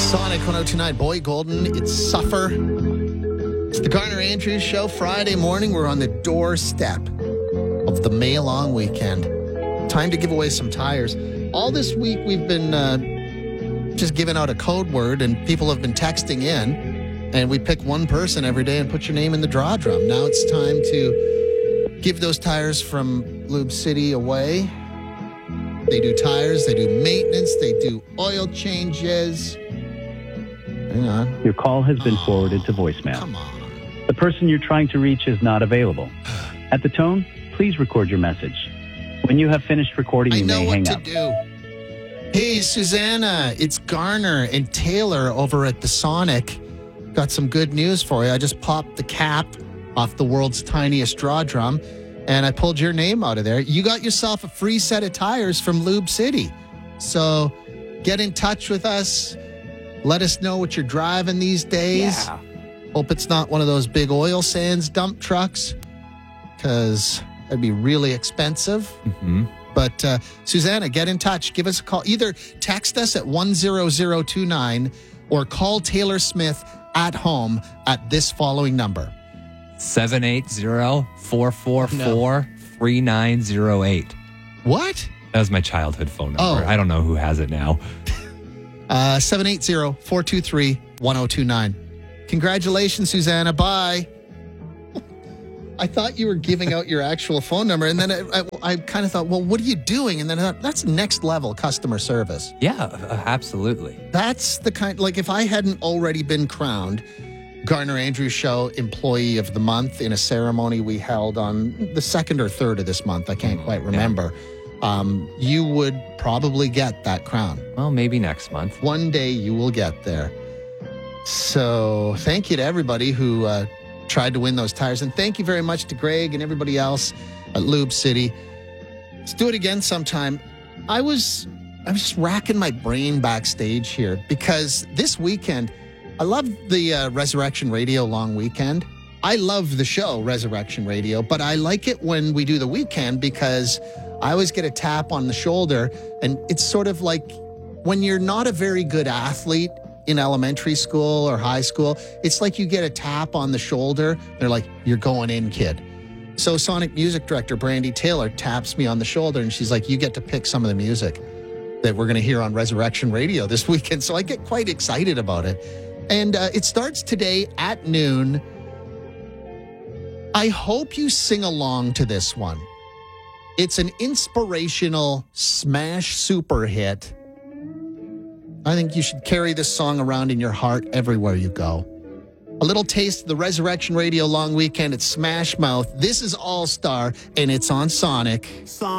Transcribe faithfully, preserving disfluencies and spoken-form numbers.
Sonic one oh two point nine, Boy Golden, it's Suffer. It's the Garner Andrews Show. Friday morning, we're on the doorstep of the May long weekend. Time to give away some tires. All this week, we've been uh, just giving out a code word, and people have been texting in, and we pick one person every day and put your name in the draw drum. Now it's time to give those tires from Lube City away. They do tires, they do maintenance, they do oil changes. Hang on. Your call has been oh, forwarded to voicemail. Come on. The person you're trying to reach is not available. At the tone, please record your message. When you have finished recording, you may hang up. I know what to do. Hey, Susanna, it's Garner and Taylor over at the Sonic. Got some good news for you. I just popped the cap off the world's tiniest draw drum, and I pulled your name out of there. You got yourself a free set of tires from Lube City. So get in touch with us. Let us know what you're driving these days. Yeah. Hope it's not one of those big oil sands dump trucks, because that'd be really expensive. Mm-hmm. But uh, Susanna, get in touch. Give us a call. Either text us at one zero zero two nine or call Taylor Smith at home at this following number. seven eight zero, four four four, three nine zero eight. What? That was my childhood phone number. Oh. I don't know who has it now. Uh, seven eight zero, four two three, one zero two nine. Congratulations, Susanna. Bye. I thought you were giving out your actual phone number, and then I, I, I kind of thought, well, what are you doing? And then I thought, that's next level customer service. Yeah, uh, absolutely. That's the kind, like if I hadn't already been crowned Garner Andrews Show Employee of the Month in a ceremony we held on the second or third of this month, I can't quite remember, yeah. um, you would probably get that crown. Well, maybe next month. One day you will get there. So thank you to everybody who uh, tried to win those tires. And thank you very much to Greg and everybody else at Lube City. Let's do it again sometime. I was, I was just racking my brain backstage here because this weekend, I love the uh, Resurrection Radio long weekend. I love the show Resurrection Radio, but I like it when we do the weekend because I always get a tap on the shoulder, and it's sort of like when you're not a very good athlete in elementary school or high school, it's like you get a tap on the shoulder. They're like, you're going in, kid. So Sonic music director Brandy Taylor taps me on the shoulder, and she's like, you get to pick some of the music that we're going to hear on Resurrection Radio this weekend. So I get quite excited about it. And uh, it starts today at noon. I hope you sing along to this one. It's an inspirational smash super hit. I think you should carry this song around in your heart everywhere you go. A little taste of the Resurrection Radio long weekend at Smash Mouth. This is All Star, and it's on Sonic.